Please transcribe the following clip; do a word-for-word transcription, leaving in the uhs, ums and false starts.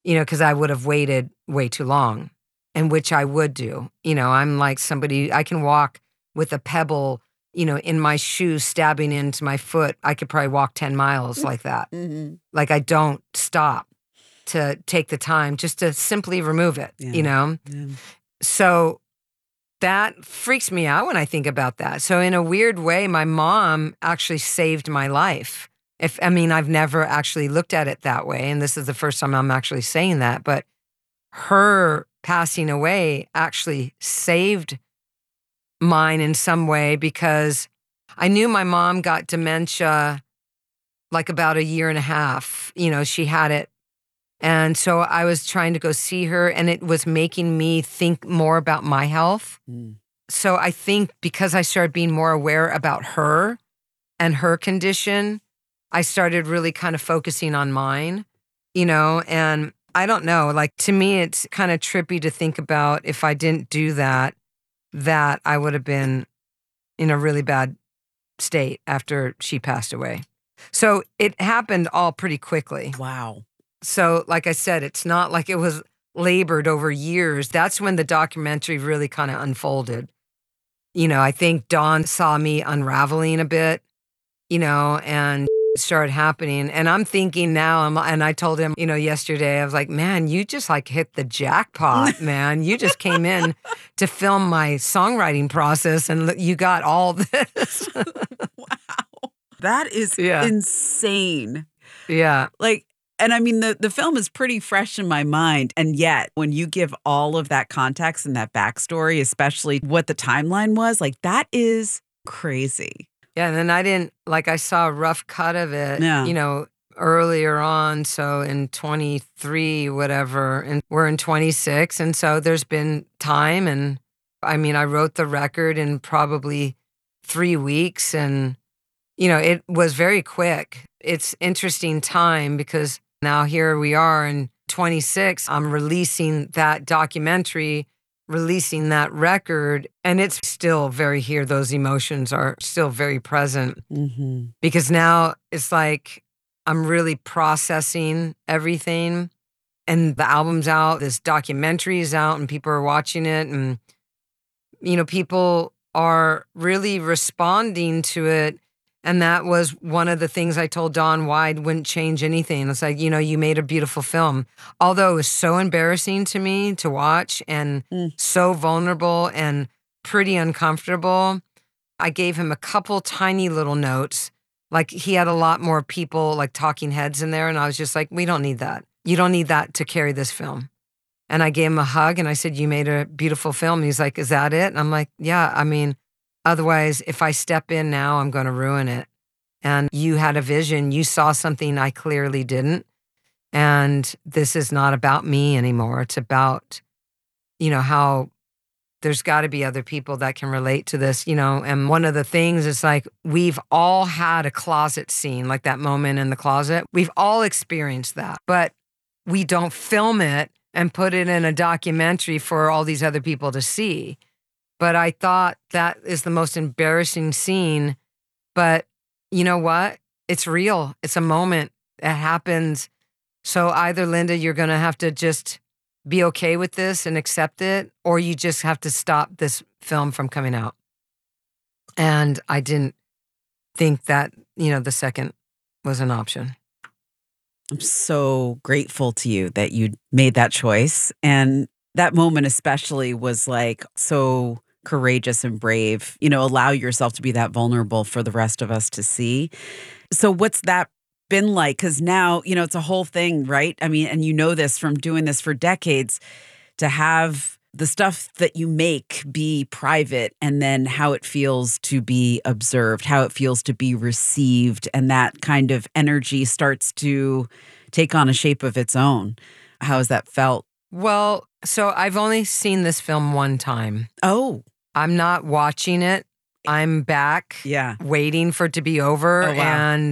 you know, because I would have waited way too long, and which I would do. You know, I'm like somebody, I can walk with a pebble, you know, in my shoe stabbing into my foot. I could probably walk ten miles like that. Mm-hmm. Like I don't stop to take the time just to simply remove it, Yeah. you know? Yeah. So that freaks me out when I think about that. So in a weird way, my mom actually saved my life. If I mean, I've never actually looked at it that way, and this is the first time I'm actually saying that, but her passing away actually saved mine in some way, because I knew my mom got dementia like about a year and a half. You know, she had it. And so I was trying to go see her, and it was making me think more about my health. Mm. So I think because I started being more aware about her and her condition, I started really kind of focusing on mine, you know, and I don't know, like to me, it's kind of trippy to think about if I didn't do that, that I would have been in a really bad state after she passed away. So it happened all pretty quickly. Wow. So like I said, it's not like it was labored over years. That's when the documentary really kind of unfolded. You know, I think Don saw me unraveling a bit, you know, and started happening. And I'm thinking now, I'm, and I told him, you know, yesterday, I was like, man, you just like hit the jackpot, man. You just came in to film my songwriting process and you got all this. Wow. That is Yeah. insane. Yeah. Like, and I mean, the, the film is pretty fresh in my mind. And yet, when you give all of that context and that backstory, especially what the timeline was, like, that is crazy. Yeah. And then I didn't, like, I saw a rough cut of it, Yeah. you know, earlier on. So in twenty-three, whatever, and we're in twenty-six. And so there's been time. And I mean, I wrote the record in probably three weeks. And, you know, it was very quick. It's interesting time because now here we are in twenty-six, I'm releasing that documentary, releasing that record, and it's still very here. Those emotions are still very present Mm-hmm. because now it's like I'm really processing everything, and the album's out, this documentary is out, and people are watching it, and, you know, people are really responding to it. And that was one of the things I told Don why I wouldn't change anything. It's like, you know, you made a beautiful film. Although it was so embarrassing to me to watch and Mm. so vulnerable and pretty uncomfortable, I gave him a couple tiny little notes. Like he had a lot more people, like talking heads in there. And I was just like, we don't need that. You don't need that to carry this film. And I gave him a hug and I said, you made a beautiful film. And he's like, is that it? And I'm like, yeah, I mean, otherwise, if I step in now, I'm going to ruin it. And you had a vision. You saw something I clearly didn't. And this is not about me anymore. It's about, you know, how there's got to be other people that can relate to this, you know. And one of the things is like, we've all had a closet scene, like that moment in the closet. We've all experienced that, but we don't film it and put it in a documentary for all these other people to see. But I thought that is the most embarrassing scene. But you know what? It's real. It's a moment. It happens. So either, Linda, you're going to have to just be okay with this and accept it, or you just have to stop this film from coming out. And I didn't think that, you know, the second was an option. I'm so grateful to you that you made that choice. And that moment especially was like so courageous and brave, you know, allow yourself to be that vulnerable for the rest of us to see. So what's that been like? Because now, you know, it's a whole thing, right? I mean, and you know this from doing this for decades, to have the stuff that you make be private and then how it feels to be observed, how it feels to be received. And that kind of energy starts to take on a shape of its own. How has that felt? Well, so I've only seen this film one time. Oh, I'm not watching it. I'm back yeah. waiting for it to be over. Oh, wow. And